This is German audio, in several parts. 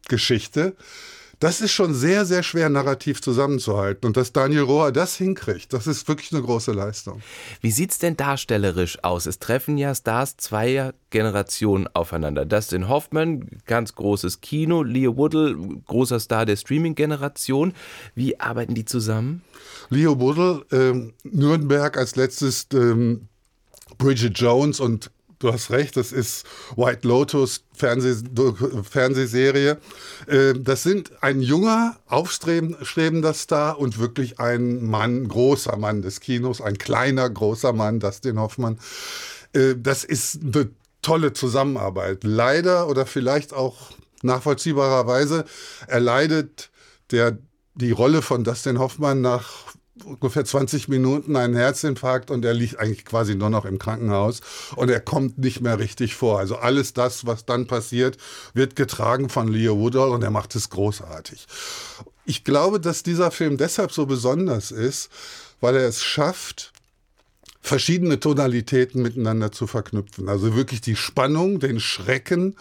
Geschichte. Das ist schon sehr, sehr schwer narrativ zusammenzuhalten. Und dass Daniel Roher das hinkriegt, das ist wirklich eine große Leistung. Wie sieht's denn darstellerisch aus? Es treffen ja Stars zweier Generationen aufeinander. Dustin Hoffman, ganz großes Kino, Leo Woodle, großer Star der Streaming-Generation. Wie arbeiten die zusammen? Leo Woodle, Nürnberg als letztes, Bridget Jones und du hast recht, das ist White Lotus, Fernsehserie. Das sind ein junger, aufstrebender Star und wirklich ein Mann, großer Mann des Kinos, ein kleiner, großer Mann, Dustin Hoffman. Das ist eine tolle Zusammenarbeit. Leider oder vielleicht auch nachvollziehbarerweise erleidet die Rolle von Dustin Hoffman nach ungefähr 20 Minuten einen Herzinfarkt und er liegt eigentlich quasi nur noch im Krankenhaus und er kommt nicht mehr richtig vor. Also alles das, was dann passiert, wird getragen von Leo Woodle und er macht es großartig. Ich glaube, dass dieser Film deshalb so besonders ist, weil er es schafft, verschiedene Tonalitäten miteinander zu verknüpfen. Also wirklich die Spannung, den Schrecken,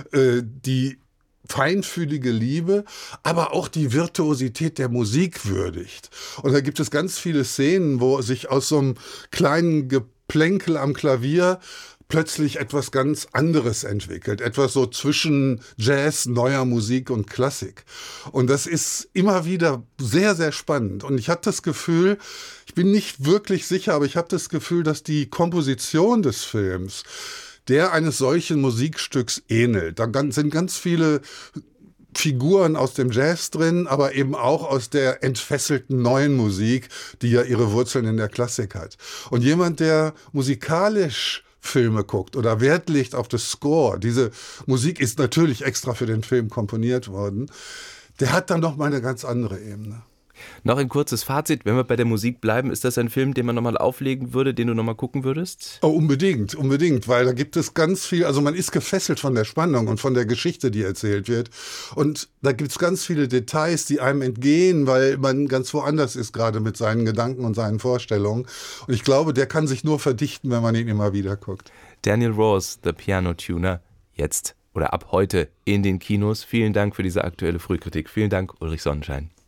die feinfühlige Liebe, aber auch die Virtuosität der Musik würdigt. Und da gibt es ganz viele Szenen, wo sich aus so einem kleinen Geplänkel am Klavier plötzlich etwas ganz anderes entwickelt. Etwas so zwischen Jazz, neuer Musik und Klassik. Und das ist immer wieder sehr, sehr spannend. Und ich habe das Gefühl, ich bin nicht wirklich sicher, aber ich habe das Gefühl, dass die Komposition des Films der eines solchen Musikstücks ähnelt. Da sind ganz viele Figuren aus dem Jazz drin, aber eben auch aus der entfesselten neuen Musik, die ja ihre Wurzeln in der Klassik hat. Und jemand, der musikalisch Filme guckt oder Wert legt auf das Score, diese Musik ist natürlich extra für den Film komponiert worden, der hat dann noch mal eine ganz andere Ebene. Noch ein kurzes Fazit, wenn wir bei der Musik bleiben, ist das ein Film, den man nochmal auflegen würde, den du nochmal gucken würdest? Oh, unbedingt, weil da gibt es ganz viel, also man ist gefesselt von der Spannung und von der Geschichte, die erzählt wird und da gibt es ganz viele Details, die einem entgehen, weil man ganz woanders ist, gerade mit seinen Gedanken und seinen Vorstellungen und ich glaube, der kann sich nur verdichten, wenn man ihn immer wieder guckt. Daniel Rohr's The Piano Tuner, jetzt oder ab heute in den Kinos. Vielen Dank für diese aktuelle Frühkritik. Vielen Dank, Ulrich Sonnenschein.